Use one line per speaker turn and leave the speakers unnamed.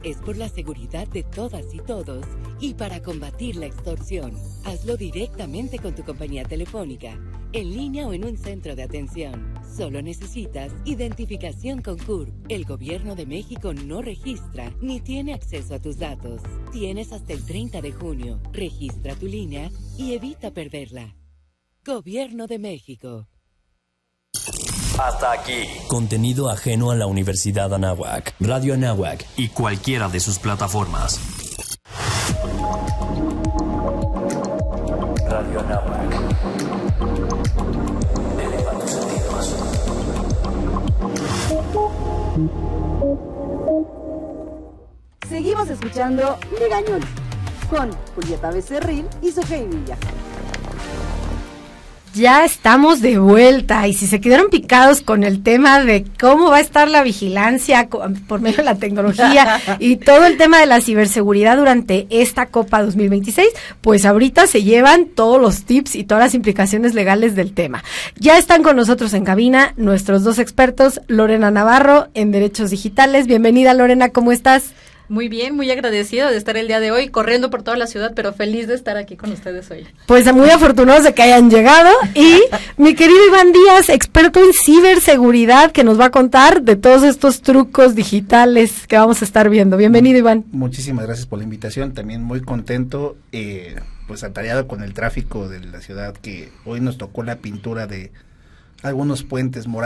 Es por la seguridad de todas y todos y para combatir la extorsión. Hazlo directamente con tu compañía telefónica, en línea o en un centro de atención. Solo necesitas identificación con CURP. El Gobierno de México no registra ni tiene acceso a tus datos. Tienes hasta el 30 de junio. Registra tu línea y evita perderla. Gobierno de México.
Hasta aquí. Contenido ajeno a la Universidad Anáhuac, Radio Anáhuac y cualquiera de sus plataformas. Radio Anáhuac. Eleva tus sentidos.
Seguimos escuchando Legañón con Julieta Becerril y Sofía Villa.
Ya estamos de vuelta y si se quedaron picados con el tema de cómo va a estar la vigilancia por medio de la tecnología y todo el tema de la ciberseguridad durante esta Copa 2026, pues ahorita se llevan todos los tips y todas las implicaciones legales del tema. Ya están con nosotros en cabina nuestros dos expertos, Lorena Navarro en Derechos Digitales. Bienvenida, Lorena, ¿cómo estás?
Muy bien, muy agradecido de estar el día de hoy, corriendo por toda la ciudad, pero feliz de estar aquí con ustedes hoy.
Pues muy afortunados de que hayan llegado. Y mi querido Iván Díaz, experto en ciberseguridad, que nos va a contar de todos estos trucos digitales que vamos a estar viendo. Bienvenido, Iván.
Muchísimas gracias por la invitación, también muy contento, pues atareado con el tráfico de la ciudad, que hoy nos tocó la pintura de algunos puentes morados.